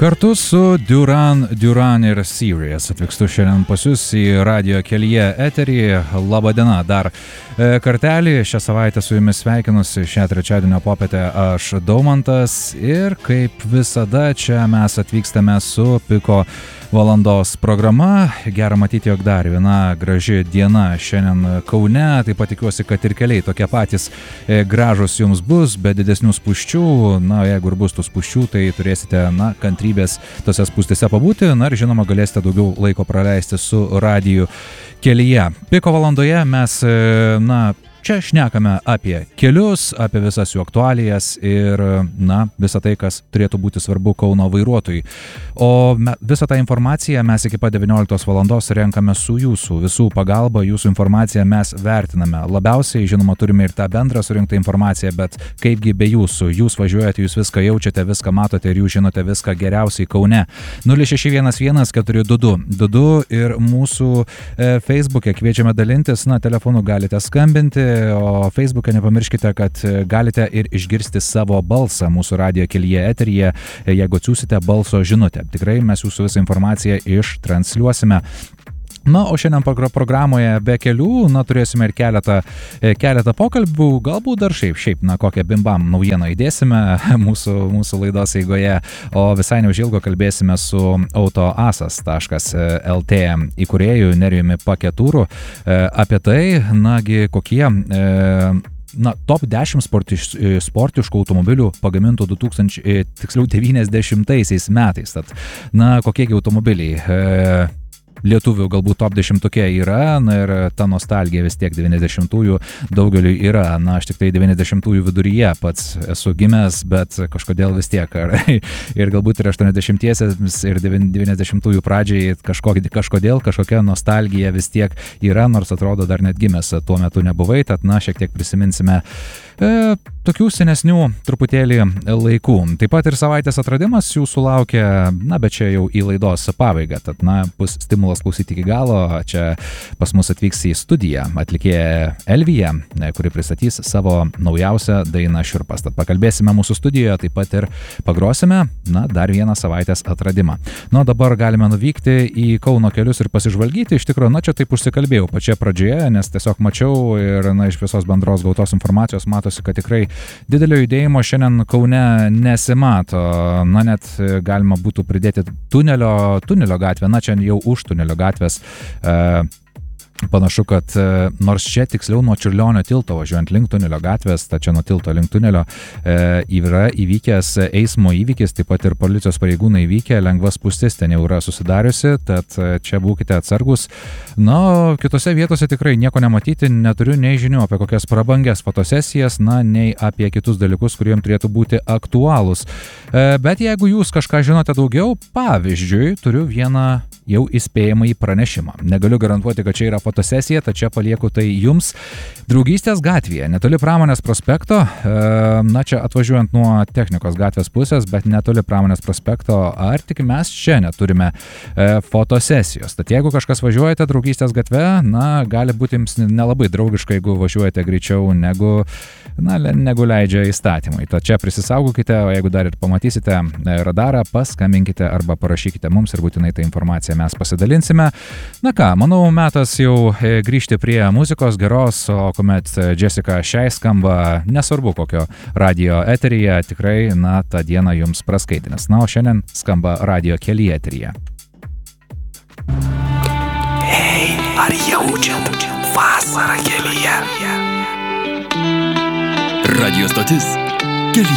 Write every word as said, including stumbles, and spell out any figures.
Kartu su Duran, Duran ir Sirius atvykstu šiandien pas jūs į radio kelyje eterį. Labą dieną dar kartelį. Šią savaitę su jumis sveikinusi šią trečiadienio popietę aš Daumantas ir kaip visada čia mes atvykstame su Piko valandos programa. Gera matyti, jog dar viena graži diena šiandien Kaune. Taip pat tikiuosi, kad ir keliai tokie patys gražus jums bus, be didesnių spūsčių. Na, jeigu ir bus tų spūsčių, tai turėsite, na, kantrybės tose spūstyse pabūti. Na ir žinoma, galėsite daugiau laiko praleisti su radiju kelyje. Piko valandoje mes, na, čia šnekame apie kelius, apie visas jų aktualijas ir, na, visą tai, kas turėtų būti svarbu Kauno vairuotojui. O me, visą tą informaciją mes iki pat devynioliktos valandos renkame su jūsų visų pagalba, jūsų informaciją mes vertiname. Labiausiai, žinoma, turime ir tą bendrą surinktą informaciją, bet kaipgi be jūsų, jūs važiuojate, jūs viską jaučiate, viską matote ir jūs žinote viską geriausiai Kaune. nulis šeši vienas vienas keturi du du du du ir mūsų e, Facebook'e kviečiame dalintis, na, telefonu galite skambinti, o Facebook'e nepamirškite, kad galite ir išgirsti savo balsą mūsų radio kelyje eteryje, jeigu atsiųsite balso žinutę. Tikrai mes jūsų visą informaciją ištransliuosime. Na, o šiandien programoje be kelių, na, turėsime ir keletą, keletą pokalbių, galbūt dar šiaip, šiaip, na, kokią bimbam naujieną įdėsime mūsų, mūsų laidos eigoje, o visai neužilgo kalbėsime su autoasas taškas el tė įkūrėju Nerijumi Paketūru apie tai, nagi, kokie na, top dešimt sportiš, sportiškų automobilių pagamintų du tūkstančiai, tiksliau devyniasdešimtaisiais metais. Tad, na, kokiegi automobiliai e, lietuvių galbūt top dešimtuke yra, na ir ta nostalgija vis tiek devyniasdešimtųjų daugeliui yra. Na, aš tik tai devyniasdešimtųjų viduryje pats esu gimęs, bet kažkodėl vis tiek. Ir galbūt ir aštuoniasdešimtiesiams ir devyniasdešimtųjų pradžiai kažkokį, kažkodėl kažkokia nostalgija vis tiek yra, nors atrodo dar net gimęs tuo metu nebuvai, tad, na, šiek tiek prisiminsime e, tokių senesnių truputėlį laikų. Taip pat ir savaitės atradimas jūsų laukia, na, bet čia jau į laidos pabaigą, tad, na, bus stimulas klausyti iki galo. Čia pas mus atvyks į studiją atlikėja Elvija, kuri pristatys savo naujausią dainą Šiurpas. Tad pakalbėsime mūsų studijoje, taip pat ir pagrosime, na, dar vieną savaitės atradimą. Na, dabar galime nuvykti į Kauno kelius ir pasižvalgyti. Iš tikrųjų, na, čia taip užsikalbėjau pačioje pradžioje, nes tiesiog mačiau ir, na, iš visos bendros gautos informacijos matosi, kad tikrai didelio judėjimo šiandien Kaune nesimato. Na, net galima būtų pridėti tunelio, tunelio gatvę, na, čia jau už tunelio gatvės. E, Panašu, kad nors čia tiksliau nuo Čiurlionio tilto važiuojant link tunelio gatvės, tačiau nuo tilto link tunelio e, yra įvykęs eismo įvykis, taip pat ir policijos pareigūnai įvykė, lengva spūstis ten jau yra susidariusi, tad čia būkite atsargus. Na, kitose vietose tikrai nieko nematyti, neturiu nei žinių apie kokias prabangias fotosesijas, na, nei apie kitus dalykus, kuriems turėtų būti aktualūs. E, bet jeigu jūs kažką žinote daugiau, pavyzdžiui, turiu vieną jau įspėjamąjį pranešimą. Negaliu garantuoti, kad čia yra fotosesija, tačiau palieku tai jums. Draugystės gatvėje, netoli Pramonės prospekto, na, čia atvažiuojant nuo Technikos gatvės pusės, bet netoli Pramonės prospekto, ar tik mes čia neturime fotosesijos. Tad jeigu kažkas važiuojate Draugystės gatve, na, gali būti jums nelabai draugiška, jeigu važiuojate greičiau negu, na, negu leidžia įstatymai. Tad čia prisisaugokite, o jeigu dar ir pamatysite radarą, paskambinkite arba parašykite mums ir būtinai tą informaciją mes pasidalinsime. Na ką, manau, metas jau grįžti prie muzikos geros, o kuomet Jessica Shai skamba, nesvarbu kokio radio eteryje, tikrai, na, tą dieną jums praskaitinės. Na, o šiandien skamba radio kelyje eteryje. Ei, ar jaučiat vasarą kelyje? Radio stotis